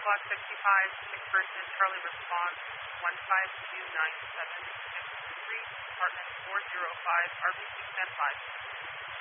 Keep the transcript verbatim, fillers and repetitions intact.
block sixty-five, six person, Charlie response, one five two nine seven six three, apartment four zero five, R B C ten five.